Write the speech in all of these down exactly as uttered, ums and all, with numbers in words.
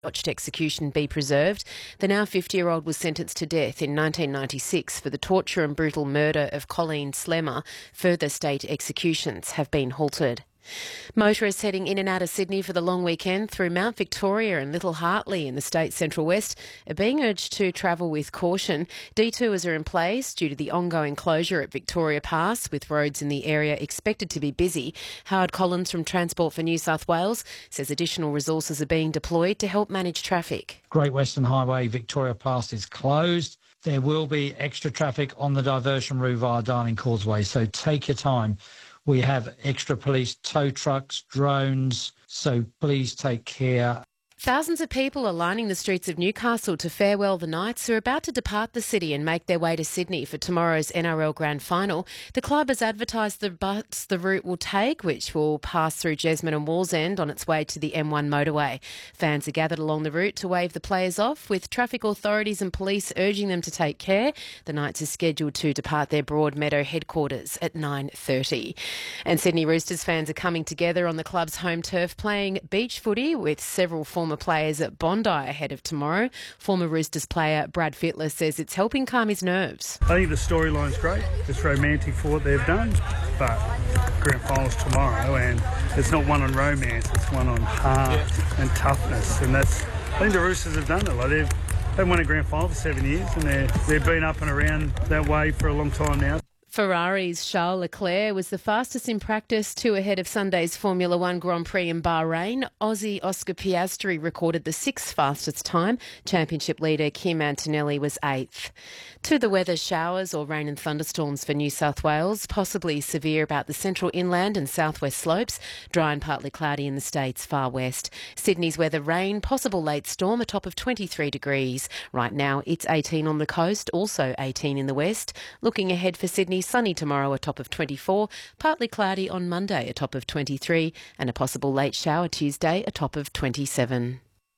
botched execution be preserved. The now fifty-year-old was sentenced to death in nineteen ninety-six for the torture and brutal murder of Colleen Slemmer. Further state executions have been halted. Motorists heading in and out of Sydney for the long weekend through Mount Victoria and Little Hartley in the state's central west are being urged to travel with caution. Detours are in place due to the ongoing closure at Victoria Pass, with roads in the area expected to be busy. Howard Collins from Transport for New South Wales says additional resources are being deployed to help manage traffic. Great Western Highway Victoria Pass is closed. There will be extra traffic on the diversion route via Darling Causeway, so take your time. We have extra police tow trucks, drones, so please take care. Thousands of people are lining the streets of Newcastle to farewell the Knights, who are about to depart the city and make their way to Sydney for tomorrow's N R L Grand Final. The club has advertised the bus the route will take, which will pass through Jesmond and Wallsend on its way to the M one motorway. Fans are gathered along the route to wave the players off, with traffic authorities and police urging them to take care. The Knights are scheduled to depart their Broadmeadow headquarters at nine thirty. And Sydney Roosters fans are coming together on the club's home turf playing beach footy with several former players at Bondi ahead of tomorrow. Former Roosters player Brad Fittler says it's helping calm his nerves. I think the storyline's great. It's romantic for what they've done, but grand finals tomorrow, and it's not one on romance, it's one on heart and toughness, and that's, I think the Roosters have done it. Like they've they've won a grand final for seven years, and they're they've been up and around that way for a long time now. Ferrari's Charles Leclerc was the fastest in practice, two ahead of Sunday's Formula One Grand Prix in Bahrain. Aussie Oscar Piastri recorded the sixth fastest time. Championship leader Kim Antonelli was eighth. To the weather, showers or rain and thunderstorms for New South Wales, possibly severe about the central inland and southwest slopes, dry and partly cloudy in the state's far west. Sydney's weather, rain, possible late storm, a top of twenty-three degrees. Right now it's eighteen on the coast, also eighteen in the west. Looking ahead for Sydney, sunny tomorrow, a top of twenty-four, partly cloudy on Monday, a top of twenty-three, and a possible late shower Tuesday, a top of twenty-seven.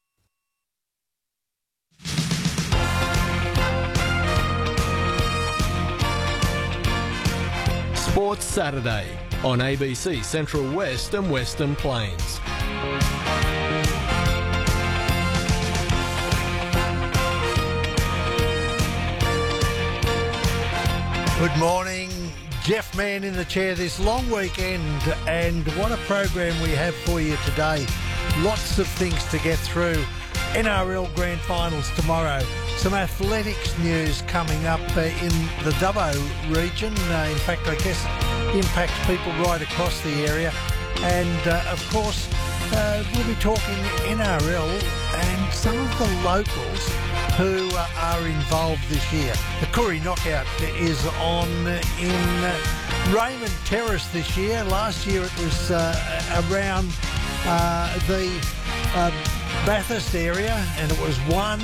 Sports Saturday on A B C Central West and Western Plains. Good morning, Jeff Mann in the chair this long weekend, and what a program we have for you today. Lots of things to get through. N R L Grand Finals tomorrow. Some athletics news coming up uh, in the Dubbo region. Uh, in fact, I guess it impacts people right across the area. And, uh, of course, uh, we'll be talking N R L and some of the locals who uh, are involved this year. The Koori Knockout is on in Raymond Terrace this year. Last year it was uh, around uh, the uh, Bathurst area, and it was won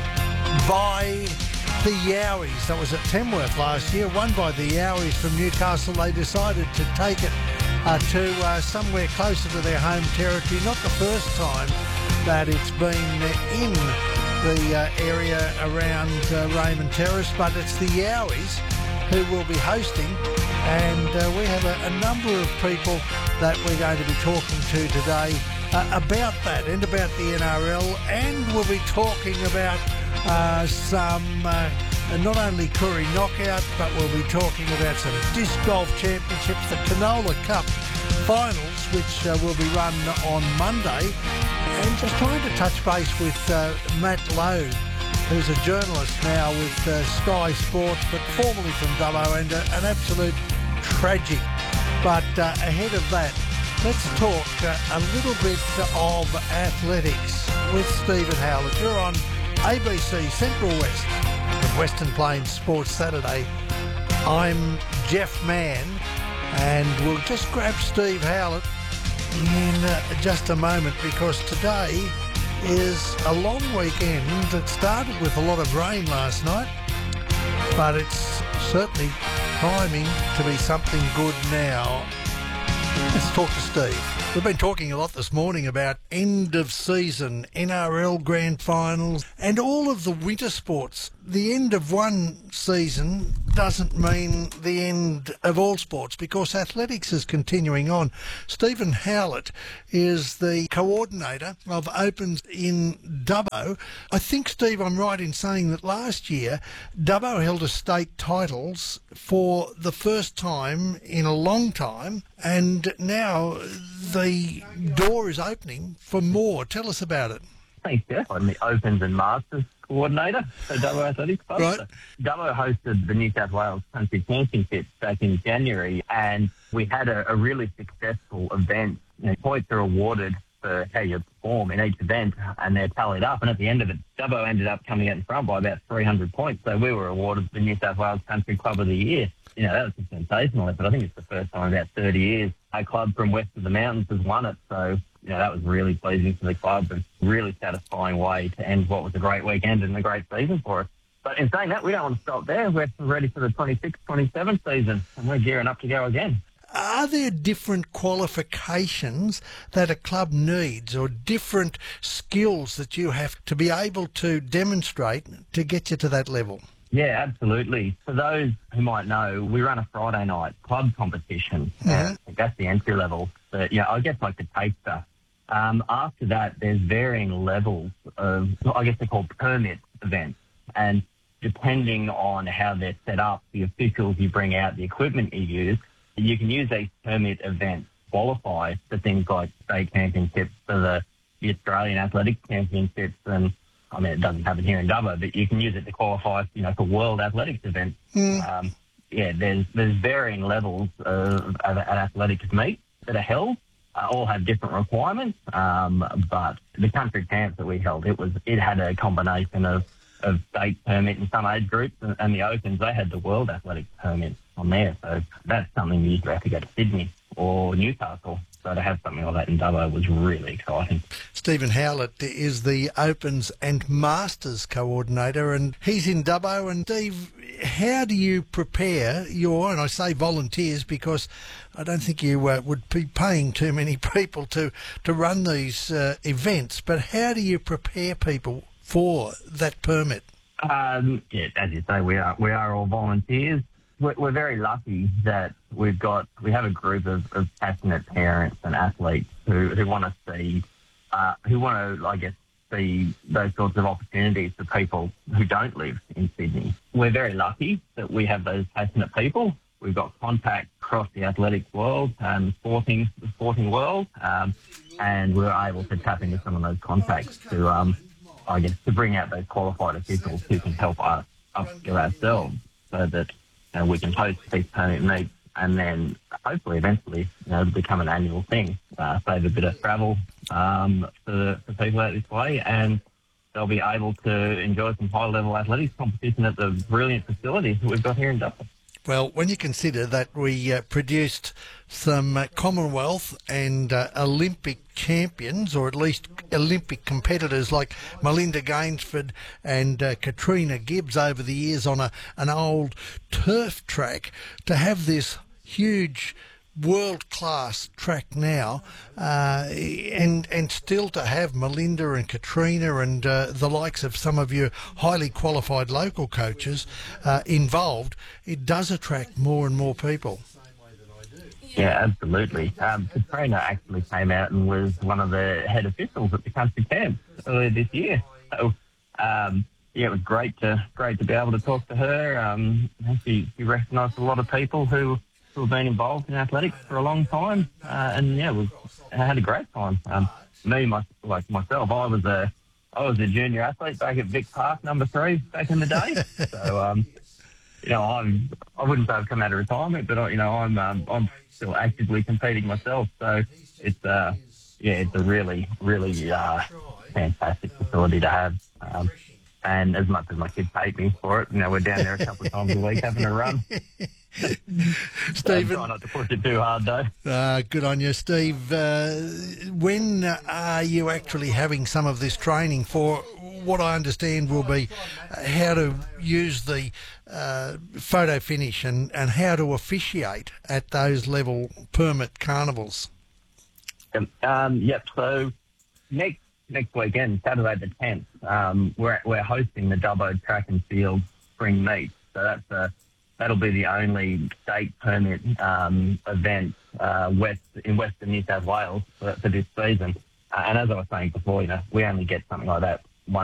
by the Yowies. That was at Tamworth last year, won by the Yowies from Newcastle. They decided to take it uh, to uh, somewhere closer to their home territory. Not the first time that it's been in the uh, area around uh, Raymond Terrace, but it's the Yowies who will be hosting, and uh, we have a, a number of people that we're going to be talking to today uh, about that and about the N R L, and we'll be talking about uh, some uh, not only Koori Knockout, but we'll be talking about some Disc Golf Championships, the Canola Cup Finals, which uh, will be run on Monday, and just trying to touch base with uh, Matt Lowe, who's a journalist now with uh, Sky Sports, but formerly from Dubbo, and uh, an absolute tragic. But uh, ahead of that, let's talk uh, a little bit of athletics with Stephen Howlett. You're on A B C Central West of Western Plains Sports Saturday. I'm Jeff Mann, and we'll just grab Steve Howlett in uh, just a moment, because today is a long weekend. It started with a lot of rain last night, but it's certainly timing to be something good now. Let's talk to Steve. We've been talking a lot this morning about end of season, N R L grand finals and all of the winter sports. The end of one season doesn't mean the end of all sports because athletics is continuing on. Stephen Howlett is the coordinator of Opens in Dubbo. I think, Steve, I'm right in saying that last year Dubbo held a state titles for the first time in a long time, and now the door is opening for more. Tell us about it. Thanks, Jeff. I'm the Opens and Masters coordinator for Dubbo Athletics Club. Right. So Dubbo hosted the New South Wales Country Championships back in January, and we had a, a really successful event. You know, points are awarded for how you perform in each event, and they're tallied up. And at the end of it, Dubbo ended up coming out in front by about three hundred points. So we were awarded the New South Wales Country Club of the Year. You know, that was a sensational effort. I think it's the first time in about thirty years a club from west of the mountains has won it. So, you know, that was really pleasing for the club and really satisfying way to end what was a great weekend and a great season for us. But in saying that, we don't want to stop there. We're ready for the twenty-six twenty-seven season, and we're gearing up to go again. Are there different qualifications that a club needs or different skills that you have to be able to demonstrate to get you to that level? Yeah, absolutely. For those who might know, we run a Friday night club competition. Mm-hmm. Uh, that's the entry level. But, yeah, I guess like the taster. Um, after that, there's varying levels of, I guess they're called permit events. And depending on how they're set up, the officials you bring out, the equipment you use, you can use these permit events to qualify for things like state championships, for the, the Australian Athletics Championships, and I mean, it doesn't happen here in Dubbo, but you can use it to qualify, you know, for world athletics events. Mm. Um, yeah, there's there's varying levels of, of an athletics meet that are held. Uh, all have different requirements, um, but the country camps that we held, it was it had a combination of, of state permit in some age groups, and, and the Opens, they had the world athletics permit on there. So that's something you used to have to go to Sydney or Newcastle. So to have something like that in Dubbo was really exciting. Stephen Howlett is the Opens and Masters coordinator, and he's in Dubbo. And Steve, how do you prepare your, and I say volunteers because I don't think you uh, would be paying too many people to, to run these uh, events, but how do you prepare people for that permit? Um, yeah, as you say, we are we are all volunteers. We're, we're very lucky that we've got, we have a group of, of passionate parents and athletes who, who want to see, uh, who want to, I guess, see those sorts of opportunities for people who don't live in Sydney. We're very lucky that we have those passionate people. We've got contact across the athletics world and sporting, the sporting world, um, and we're able to tap into some of those contacts to, um, I guess, to bring out those qualified officials who can help us upskill ourselves so that Uh, we can host these permit meets and then hopefully eventually, you know, it'll become an annual thing, uh, save a bit of travel um, for, for people out this way, and they'll be able to enjoy some high-level athletics competition at the brilliant facilities that we've got here in Dublin. Well, when you consider that we uh, produced some uh, Commonwealth and uh, Olympic champions, or at least Olympic competitors like Melinda Gainsford and uh, Katrina Gibbs over the years on a an old turf track, to have this huge world-class track now, uh, and and still to have Melinda and Katrina and uh, the likes of some of your highly qualified local coaches uh, involved, it does attract more and more people. Yeah, absolutely. Um, Katrina actually came out and was one of the head officials at the country camp earlier this year. So, um, yeah, it was great to great to be able to talk to her. Um, she, she recognised a lot of people who who have been involved in athletics for a long time, uh, and yeah, was I had a great time. Um, me, my, like myself, I was a I was a junior athlete back at Vic Park, number three, back in the day. so, um, you know, I'm I wouldn't say I've come out of retirement, but you know, I'm um, I'm still actively competing myself. So it's uh, yeah, it's a really really uh, fantastic facility to have. Um, and as much as my kids hate me for it, you know, we're down there a couple of times a week having a run. Stephen, try not to push it too hard though. Uh, good on you, Steve. Uh, when are you actually having some of this training for what I understand will be how to use the uh, photo finish and, and how to officiate at those level permit carnivals? Um, um, yep. So next next weekend, Saturday the tenth, um, we're we're hosting the Dubbo Track and Field Spring Meet. So that's a that'll be the only state permit um, event uh, west in Western New South Wales for, for this season. Uh, and as I was saying before, you know, we only get something like that